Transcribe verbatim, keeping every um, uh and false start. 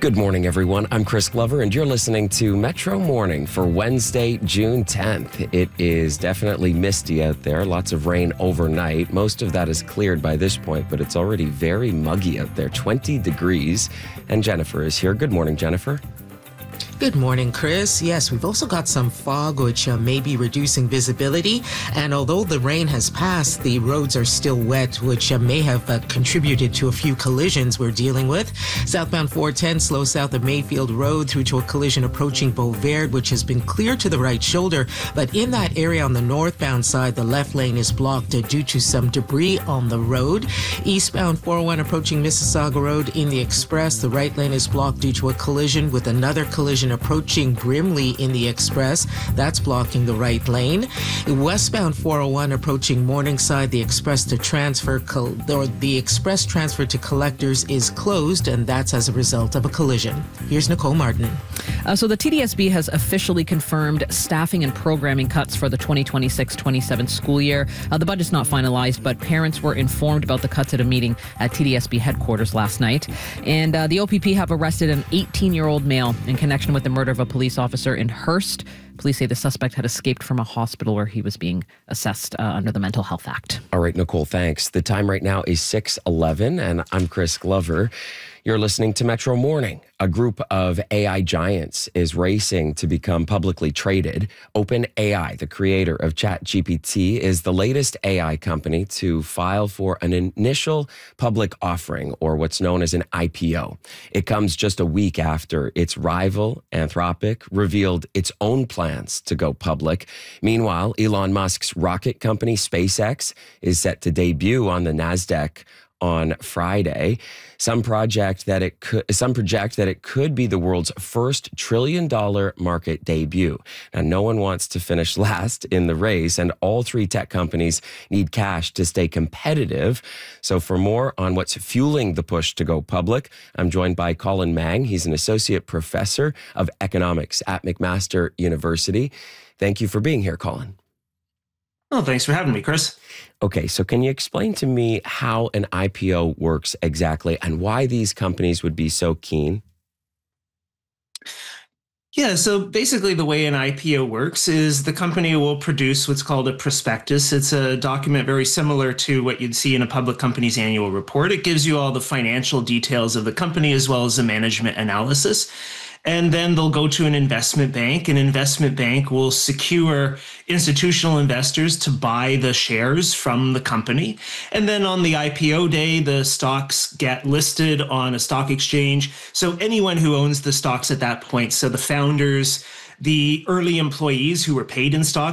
Good morning, everyone. I'm Chris Glover, and you're listening to Metro Morning for Wednesday, June tenth. It is definitely misty out there. Lots of rain overnight. Most of that is cleared by this point, but it's already very muggy out there, twenty degrees. And Jennifer is here. Good morning, Jennifer. Good morning, Chris. Yes, we've also got some fog, which uh, may be reducing visibility. And although the rain has passed, the roads are still wet, which uh, may have uh, contributed to a few collisions we're dealing with. Southbound four ten slow south of Mayfield Road through to a collision approaching Beauvert, which has been cleared to the right shoulder. But in that area on the northbound side, the left lane is blocked uh, due to some debris on the road. Eastbound four oh one approaching Mississauga Road in the express, the right lane is blocked due to a collision with another collision approaching Brimley in the express. That's blocking the right lane. Westbound four oh one approaching Morningside, the express to transfer col- or the express transfer to collectors is closed, and that's as a result of a collision. Here's Nicole Martin. Uh, so the T D S B has officially confirmed staffing and programming cuts for the twenty twenty-six twenty-seven school year. Uh, the budget's not finalized, but parents were informed about the cuts at a meeting at T D S B headquarters last night. And uh, the O P P have arrested an eighteen-year-old male in connection with the murder of a police officer in Hearst. Police say the suspect had escaped from a hospital where he was being assessed uh, under the Mental Health Act. All right, Nicole, thanks. The time right now is six eleven, and I'm Chris Glover. You're listening to Metro Morning. A group of A I giants is racing to become publicly traded. OpenAI, the creator of ChatGPT, is the latest A I company to file for an initial public offering, or what's known as an I P O. It comes just a week after its rival, Anthropic, revealed its own plans to go public. Meanwhile, Elon Musk's rocket company, SpaceX, is set to debut on the NASDAQ on Friday. Some project that it could, some project that it could be the world's first trillion dollar market debut. Now, no one wants to finish last in the race, and all three tech companies need cash to stay competitive. So for more on what's fueling the push to go public, I'm joined by Colin Mang. He's an associate professor of economics at McMaster University. Thank you for being here, Colin. Oh, thanks for having me, Chris. Okay, so can you explain to me how an I P O works exactly and why these companies would be so keen? Yeah, so basically the way an I P O works is the company will produce what's called a prospectus. It's a document very similar to what you'd see in a public company's annual report. It gives you all the financial details of the company as well as the management analysis. And then they'll go to an investment bank. An investment bank will secure institutional investors to buy the shares from the company. And then on the I P O day, the stocks get listed on a stock exchange. So anyone who owns the stocks at that point, so the founders, the early employees who were paid in stocks,